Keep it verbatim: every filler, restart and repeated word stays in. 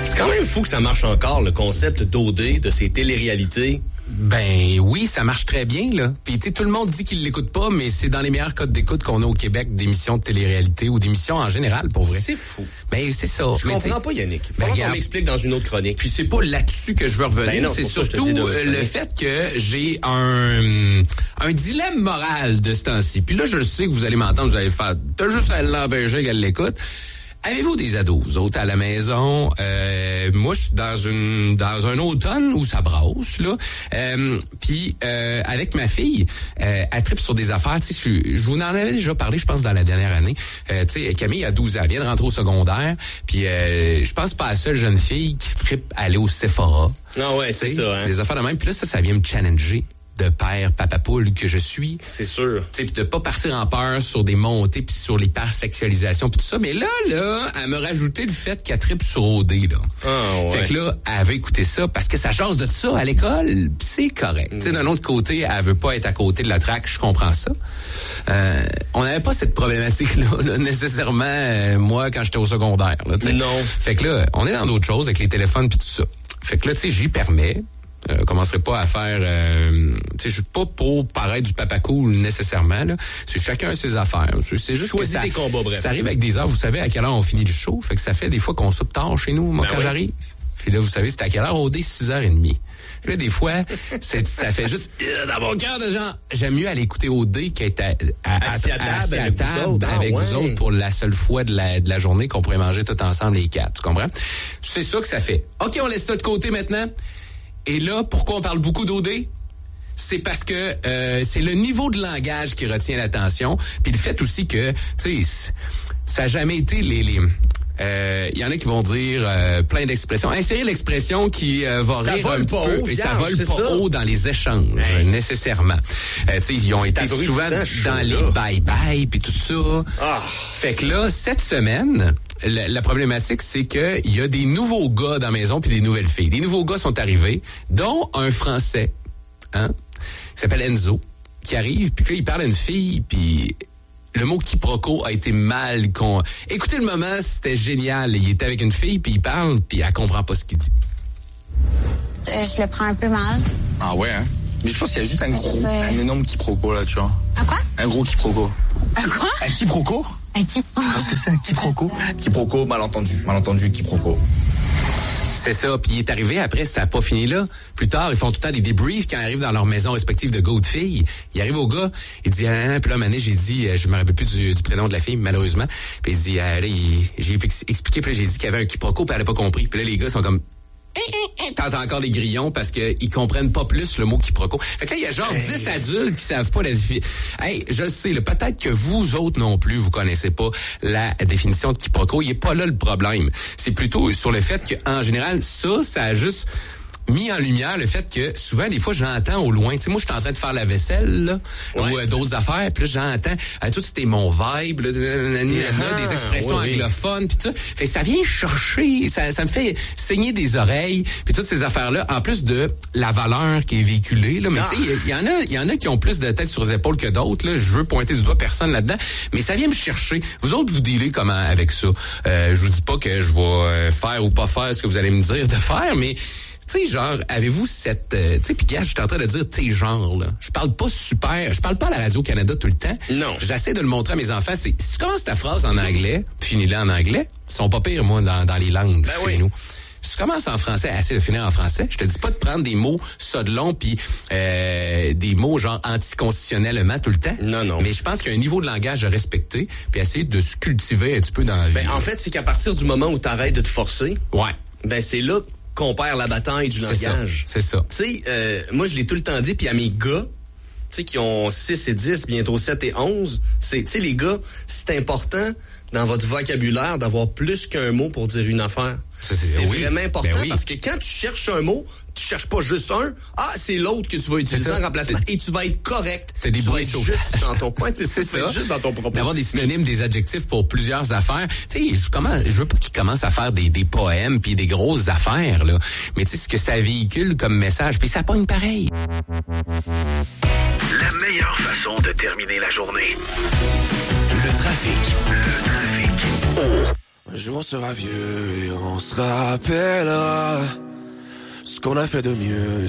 C'est quand même fou que ça marche encore, le concept d'O D, de ces téléréalités. Ben oui, ça marche très bien, là. Puis tu sais, tout le monde dit qu'il l'écoute pas, mais c'est dans les meilleurs codes d'écoute qu'on a au Québec d'émissions de télé-réalité ou d'émissions en général, pour vrai. C'est fou. Ben c'est ça. Je mais comprends pas, Yannick. Il faut ben, qu'on m'explique dans une autre chronique. Puis c'est pas là-dessus que je veux revenir, ben non, c'est c'est surtout le fait que j'ai un un dilemme moral de ce temps-ci. Puis là, je le sais que vous allez m'entendre, vous allez faire, t'as juste à l'empêcher qu'elle l'écoute. Avez-vous des ados, vous autres, à la maison? Euh, moi, je suis dans une dans un automne où ça brasse, là. Euh, Puis, euh, avec ma fille, euh, elle tripe sur des affaires. Tu sais, je, je vous en avais déjà parlé, je pense, dans la dernière année. Euh, tu sais, Camille a douze ans, elle vient de rentrer au secondaire. Puis, euh, je pense pas à la seule jeune fille qui tripe aller au Sephora. Ah ouais, c'est ça, hein. Des affaires de même. Puis là, ça, ça vient me challenger. De père papa poule que je suis. C'est sûr. Tu sais, de pas partir en peur sur des montées puis sur l'hypersexualisation puis tout ça. Mais là, là, elle me rajouté le fait qu'elle tripe sur O D, là. Ah, ouais. Fait que là, elle veut écouter ça parce que ça jase de ça à l'école, pis c'est correct. Mm. Tu sais, d'un autre côté, elle veut pas être à côté de la traque, je comprends ça. Euh, on n'avait pas cette problématique-là, là, nécessairement, euh, moi, quand j'étais au secondaire, là, tu sais. Non. Fait que là, on est dans d'autres choses avec les téléphones puis tout ça. Fait que là, tu sais, j'y permets. Euh, commencerai pas à faire euh, tu sais, je suis pas pour paraître du papa cool nécessairement, là. C'est chacun ses affaires. C'est juste Choisis que ça, tes combats, bref. Ça arrive avec des heures, vous savez à quelle heure on finit le show, fait que ça fait des fois qu'on soupe tard chez nous, moi, ben quand oui. j'arrive. Puis là, vous savez, c'est à quelle heure? O D, six heures trente. Là, des fois, c'est, ça fait juste euh, dans mon cœur de genre, j'aime mieux aller écouter O D qu'être à, à, assis à table, assis à avec, table vous autres, avec ah, vous ouais. autres pour la seule fois de la, de la journée qu'on pourrait manger tout ensemble les quatre. Tu comprends? C'est ça que ça fait. OK, on laisse ça de côté maintenant. Et là, pourquoi on parle beaucoup d'O D? C'est parce que euh, c'est le niveau de langage qui retient l'attention, puis le fait aussi que, tu sais, ça n'a jamais été les... les euh, y en a qui vont dire euh, plein d'expressions. Insérer l'expression qui euh, va ça rire vole un pas petit haut, peu, et vierge, ça vole pas ça. haut dans les échanges, hey. nécessairement. Euh, tu sais, ils ont c'est été souvent dans les bye-bye puis tout ça. Ah. Fait que là, cette semaine... La, la problématique, c'est que il y a des nouveaux gars dans la maison puis des nouvelles filles. Des nouveaux gars sont arrivés, dont un Français, hein, qui s'appelle Enzo, qui arrive, puis là, il parle à une fille, puis le mot quiproquo a été mal con. Écoutez le moment, c'était génial. Il était avec une fille, puis il parle, puis elle comprend pas ce qu'il dit. Euh, je le prends un peu mal. Ah ouais, hein? Mais je pense qu'il y a juste un gros, un énorme quiproquo là, tu vois. Un quoi? Un gros quiproquo. Un quoi? Un quiproquo? Un quiproquo. Parce que c'est un quiproquo. Quiproquo, malentendu. Malentendu, quiproquo. C'est ça. Puis il est arrivé après, ça n'a pas fini là. Plus tard, ils font tout le temps des débriefs quand ils arrivent dans leur maison respective de gars ou de filles. Il arrive au gars, il dit, ah, puis là, mané, j'ai dit, je me rappelle plus du, du prénom de la fille, malheureusement. Puis il dit, ah, là, il, j'ai expliqué, puis là, j'ai dit qu'il y avait un quiproquo, puis elle n'a pas compris. Puis là, les gars sont comme, t'entends encore les grillons parce qu'ils comprennent pas plus le mot quiproquo. Fait que là, il y a genre hey. dix adultes qui savent pas la définition. Hey, je le sais, là, peut-être que vous autres non plus, vous connaissez pas la définition de quiproquo. Il est pas là le problème. C'est plutôt sur le fait qu'en général, ça, ça a juste mis en lumière le fait que souvent, des fois, j'entends au loin. Tu sais, moi, je suis en train de faire la vaisselle, là, ouais. ou euh, d'autres affaires, puis là, j'entends, ah, tout c'était mon vibe, là, nanani, ah, des expressions oui, anglophones, puis tout ça. Fait que ça vient chercher, ça, ça me fait saigner des oreilles, puis toutes ces affaires-là, en plus de la valeur qui est véhiculée, là. Mais ah. tu sais, il y en a, il y en a qui ont plus de tête sur les épaules que d'autres, là. Je veux pointer du doigt personne là-dedans, mais ça vient me chercher. Vous autres, vous dealez comment avec ça? Euh, je vous dis pas que je vais faire ou pas faire ce que vous allez me dire de faire, mais tu sais, genre, avez-vous cette... Euh, tu sais, puis gars, je suis en train de dire tes genres, là. Je parle pas super... Je parle pas à la Radio-Canada tout le temps. Non. J'essaie de le montrer à mes enfants. C'est, si tu commences ta phrase en anglais, finis-la en anglais, ils sont pas pires, moi, dans, dans les langues ben chez oui. nous. Si tu commences en français, essaie de finir en français. Je te dis pas de prendre des mots ça de long puis euh, des mots genre anticonstitutionnellement tout le temps. Non, non. Mais je pense qu'il y a un niveau de langage à respecter puis essayer de se cultiver un petit peu dans la vie. Ben, en fait, c'est qu'à partir du moment où tu arrêtes de te forcer, ouais. ben c'est là qu'on perd la bataille du c'est langage. Ça, c'est ça. Tu sais, euh, moi, je l'ai tout le temps dit, puis à mes gars, tu sais, qui ont six et dix, bientôt sept et onze, c'est, tu sais, les gars, c'est important dans votre vocabulaire d'avoir plus qu'un mot pour dire une affaire. C'est, c'est oui. vraiment important ben oui. parce que quand tu cherches un mot, tu cherches pas juste un. Ah, c'est l'autre que tu vas utiliser en remplacement c'est... et tu vas être correct. C'est des tu vas être juste dans ton point. C'est, c'est ça. ça. Juste dans ton propos. D'avoir des synonymes, des adjectifs pour plusieurs affaires. Tu sais, je commence, je veux pas qu'ils commencent à faire des, des poèmes puis des grosses affaires, là. Mais tu sais, ce que ça véhicule comme message, puis ça pogne pareil. La meilleure façon de terminer la journée. Le trafic. Le trafic. Un jour on sera vieux et on se rappellera ce qu'on a fait de mieux.